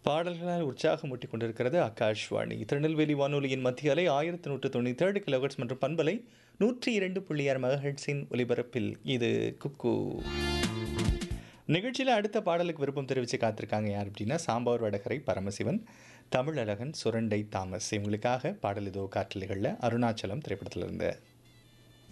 பாடல்களால் உற்சாகமூட்டிக் கொண்டிருக்கிறது ஆகாஷ்வாணி திருநெல்வேலி வானொலியின் மத்திய அலை 1197 கிலோஹெர்ட்ஸ் மற்றும் பண்பலை 102.6 மெகாஹெர்ட்ஸின் ஒலிபரப்பில் இது குக்கு. நிகழ்ச்சியில் அடுத்த பாடலுக்கு விருப்பம் தெரிவித்து காத்திருக்காங்க யார் அப்படின்னா சாம்பார் வடகரை பரமசிவன், தமிழழகன், சுரண்டை தாமஸ். இவங்களுக்காக பாடல் இதோ காற்றலைகளில் அருணாச்சலம் திரைப்படத்திலிருந்து.